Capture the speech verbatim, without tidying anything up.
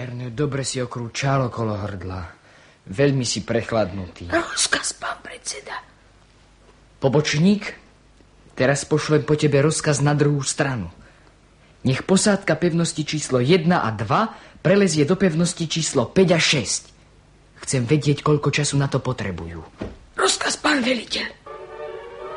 Ernő, dobre si okrúčal okolo hrdla. Veľmi si prechladnutý. Rozkaz, pán predseda. Pobočník, teraz pošlem po tebe rozkaz na druhú stranu. Nech posádka pevnosti číslo jedna a dva prelezie do pevnosti číslo päť a šesť. Chcem vedieť, koľko času na to potrebujú. Rozkaz, pán veliteľ.